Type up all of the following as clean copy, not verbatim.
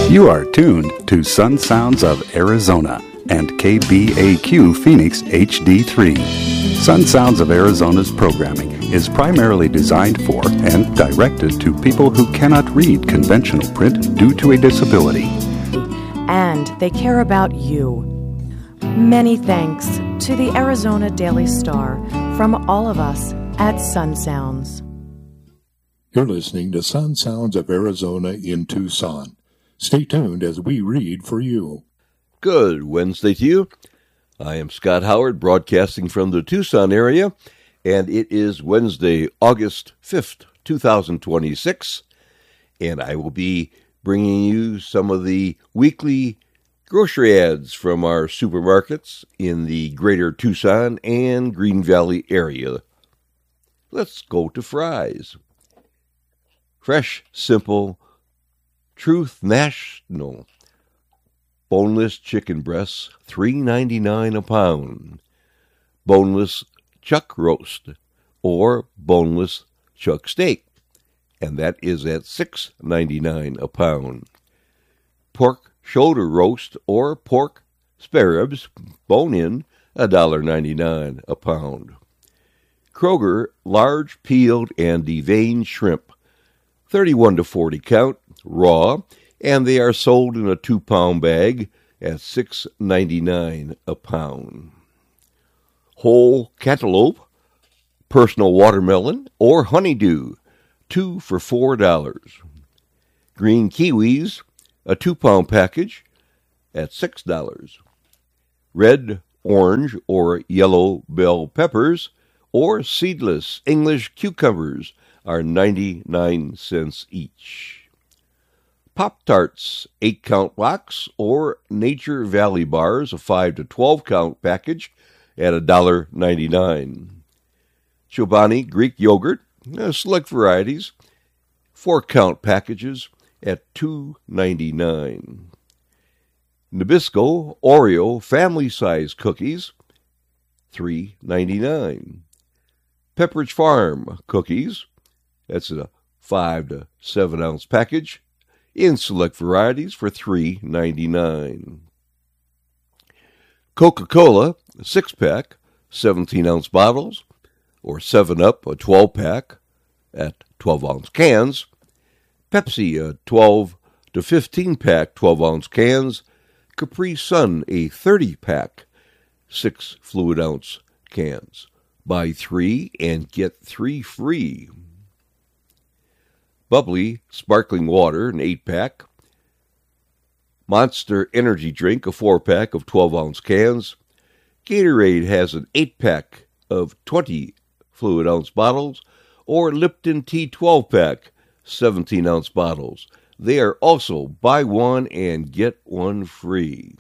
You are tuned to Sun Sounds of Arizona and KBAQ Phoenix HD3. Sun Sounds of Arizona's programming is primarily designed for and directed to people who cannot read conventional print due to a disability. And they care about you. Many thanks to the Arizona Daily Star from all of us at Sun Sounds. You're listening to Sun Sounds of Arizona in Tucson. Stay tuned as we read for you. Good Wednesday to you. I am Scott Howard, broadcasting from the Tucson area, and it is Wednesday, August 5th, 2026, and I will be bringing you some of the weekly grocery ads from our supermarkets in the greater Tucson and Green Valley area. Let's go to Fry's. Fresh, simple, Truth National boneless chicken breasts, $3.99 a pound. Boneless chuck roast or boneless chuck steak, and that is at $6.99 a pound. Pork shoulder roast or pork spare ribs, bone-in, $1.99 a pound. Kroger large peeled and deveined shrimp, 31 to 40 count, raw, and they are sold in a 2-pound bag at $6.99 a pound. Whole cantaloupe, personal watermelon, or honeydew, 2 for $4. Green kiwis, a 2-pound package at $6. Red, orange, or yellow bell peppers, or seedless English cucumbers are 99 cents each. Pop-Tarts, 8-count box, or Nature Valley bars, a 5 to 12-count package at $1.99. Chobani Greek yogurt, select varieties, 4-count packages at $2.99. Nabisco Oreo family-size cookies, $3.99. Pepperidge Farm cookies, that's a 5 to 7-ounce package, in select varieties for $3.99. Coca-Cola, 6-pack, 17-ounce bottles, or 7-Up, a 12-pack, at 12-ounce cans. Pepsi, a 12 to 15-pack, 12-ounce cans. Capri Sun, a 30-pack, 6 fluid-ounce cans. Buy 3 and get 3 free. Bubbly sparkling water, an 8-pack. Monster energy drink, a 4-pack of 12-ounce cans. Gatorade has an 8-pack of 20 fluid-ounce bottles, or Lipton tea 12-pack, 17-ounce bottles. They are also buy one and get one free.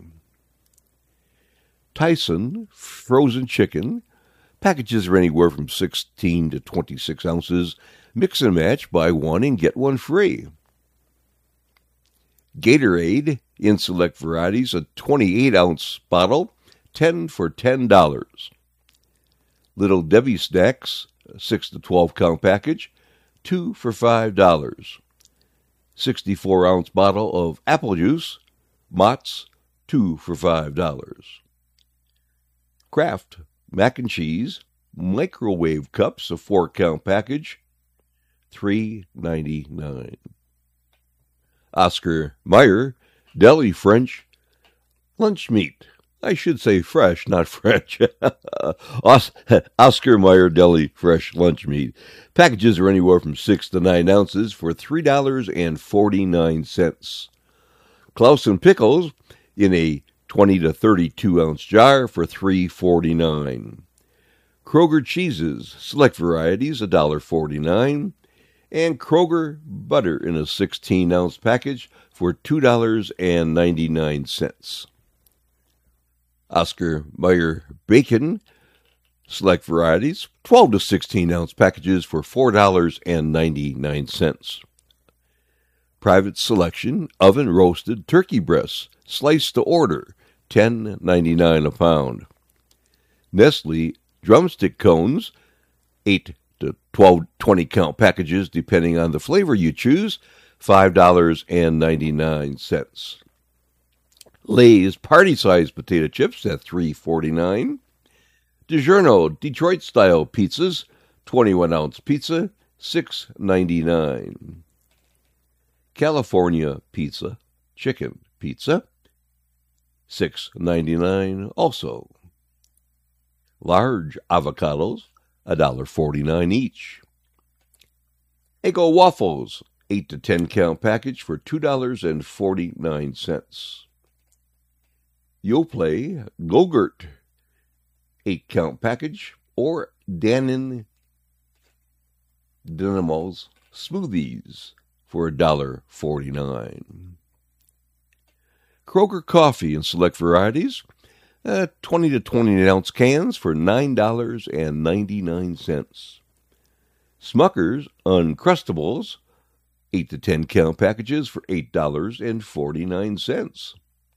Tyson frozen chicken. Packages are anywhere from 16 to 26 ounces. Mix and match, buy one and get one free. Gatorade, in select varieties, a 28-ounce bottle, 10 for $10. Little Debbie Snacks, a 6 to 12-count package, 2 for $5. 64-ounce bottle of apple juice, Mott's, 2 for $5. Kraft mac and cheese, microwave cups, a 4-count package, $3.99. Oscar Mayer deli French lunch meat. I should say fresh, not French. Oscar Mayer deli fresh lunch meat. Packages are anywhere from 6 to 9 ounces for $3.49. Clausen pickles in a 20 to 32-ounce jar for $3.49. Kroger cheeses, select varieties, $1.49. And Kroger butter in a 16-ounce package for $2.99. Oscar Mayer bacon, select varieties, 12 to 16-ounce packages for $4.99. Private selection, oven-roasted turkey breasts, sliced to order, $10.99 a pound. Nestle drumstick cones, 8 to 12 20-count packages depending on the flavor you choose, $5.99. Lay's party-sized potato chips at $3.49. DiGiorno Detroit-style pizzas, 21-ounce pizza, $6.99. California pizza, chicken pizza, $6.99 also. Large avocados, $1.49 each. Eggo waffles, 8 to 10 count package for $2.49. Yoplait Go-Gurt, 8 count package, or Dannon Dynamos smoothies for $1.49. Kroger coffee in select varieties, 20 to 28-ounce cans for $9.99. Smucker's Uncrustables, 8 to 10 count packages for $8.49.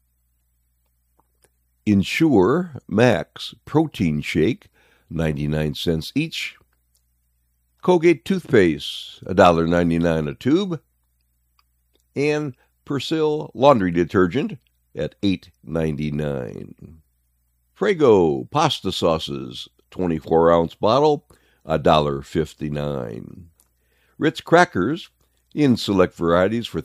Ensure Max Protein Shake, 99 cents each. Colgate toothpaste, $1.99 a tube. And Persil laundry detergent at $8.99. Prego pasta sauces, 24-ounce bottle, $1.59. Ritz crackers in select varieties for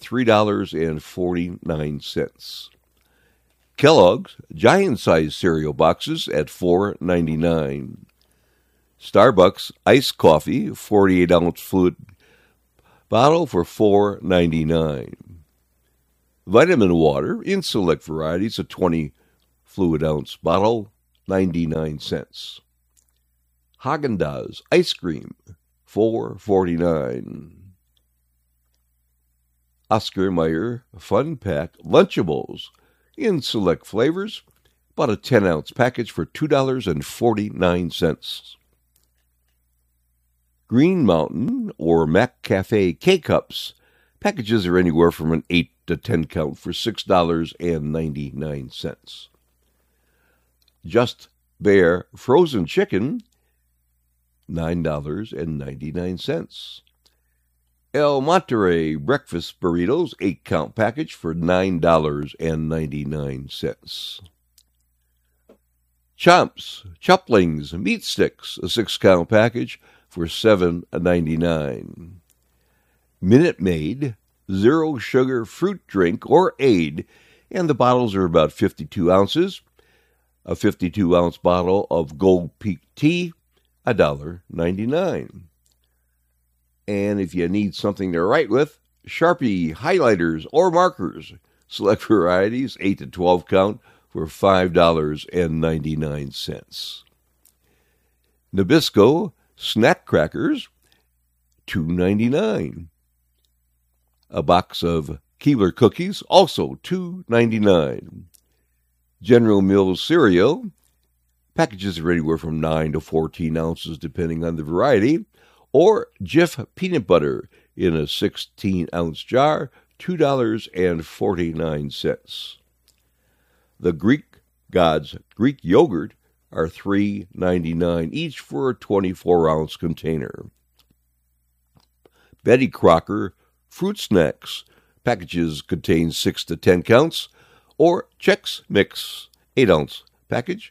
$3.49. Kellogg's giant-sized cereal boxes at $4.99. Starbucks iced coffee, 48-ounce fluid bottle for $4.99. Vitamin water in select varieties, a 20 fluid-ounce bottle, 99 cents. Haagen-Dazs ice cream, $4.49. Oscar Mayer Fun Pack Lunchables in select flavors, about a 10-ounce package for $2.49. Green Mountain or Mac Cafe K-Cups. Packages are anywhere from an 8 to 10 count for $6.99. Just Bear Frozen Chicken, $9.99. El Monterey Breakfast Burritos, 8-count package for $9.99. Chomps Chuplings Meat Sticks, a 6-count package for $7.99. Minute Maid Zero Sugar Fruit Drink or Aid, and the bottles are about 52 ounces. A 52-ounce bottle of Gold Peak Tea, $1.99. And if you need something to write with, Sharpie highlighters or markers, select varieties, 8 to 12 count, for $5.99. Nabisco snack crackers, $2.99. A box of Keebler cookies, also $2.99. General Mills cereal, packages are anywhere from 9 to 14 ounces depending on the variety, or Jif peanut butter in a 16-ounce jar, $2.49. The Greek Gods Greek yogurt are $3.99 each for a 24-ounce container. Betty Crocker fruit snacks, packages contain 6 to 10 counts, or Chex Mix 8-ounce package,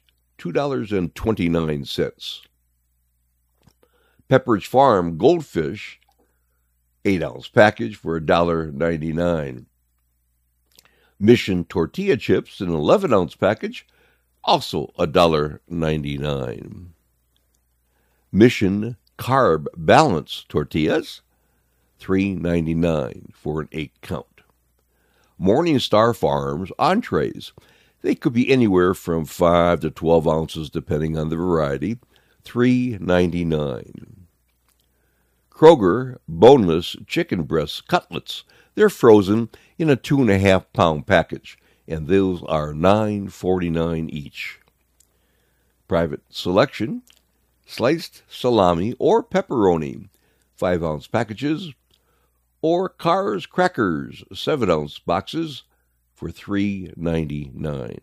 $2.29. Pepperidge Farm Goldfish 8-ounce package for $1.99. Mission tortilla chips in an 11-ounce package, also $1.99. Mission Carb Balance tortillas, $3.99 for an 8-count. Morningstar Farms entrees. They could be anywhere from 5 to 12 ounces depending on the variety, $3.99. Kroger boneless chicken breast cutlets. They're frozen in a 2.5-pound package, and those are $9.49 each. Private Selection, sliced salami or pepperoni, 5-ounce packages, or Carr's Crackers, 7-ounce boxes for $3.99.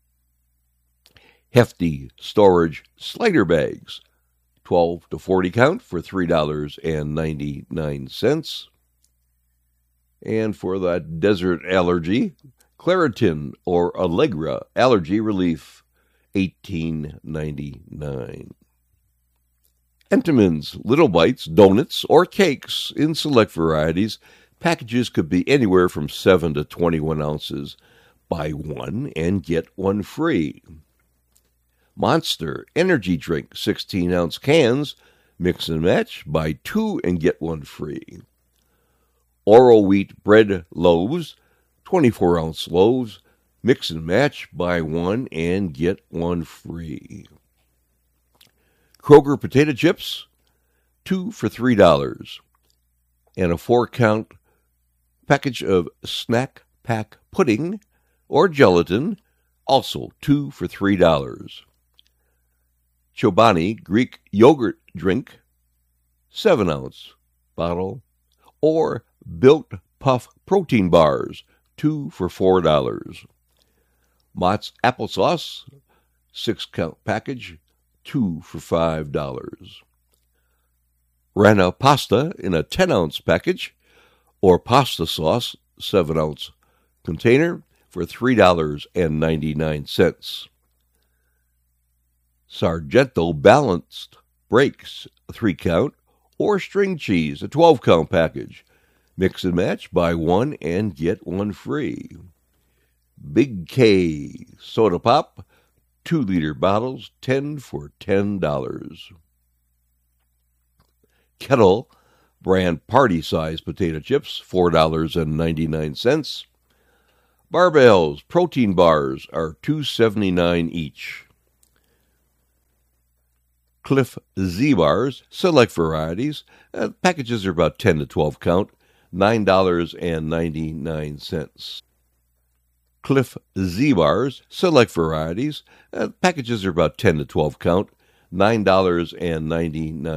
Hefty Storage Slider Bags, 12 to 40 count for $3.99. And for that desert allergy, Claritin or Allegra Allergy Relief, $18.99. Entenmann's Little Bites, donuts, or cakes in select varieties. Packages could be anywhere from 7 to 21 ounces. Buy one and get one free. Monster Energy Drink, 16-ounce cans. Mix and match. Buy two and get one free. Oro Wheat Bread Loaves, 24-ounce loaves. Mix and match. Buy one and get one free. Kroger Potato Chips, 2 for $3. And a 4-count package of Snack Pack Pudding or gelatin, also 2 for $3. Chobani Greek Yogurt Drink, 7-ounce bottle, or Built Puff Protein Bars, 2 for $4. Mott's Applesauce, 6-count package, 2 for $5. Rana Pasta in a 10-ounce package, or pasta sauce, 7-ounce container, for $3.99. Sargento Balanced Breaks, 3-count, or string cheese, a 12-count package. Mix and match, buy one and get one free. Big K Soda Pop, 2-liter bottles, 10 for $10. Kettle brand party-size potato chips, $4.99. Barbell's protein bars are $2.79 each. Cliff Z-Bars, select varieties. Packages are about 10 to 12 count, $9.99. Cliff Z-Bars, select varieties. Packages are about 10 to 12 count, $9.99.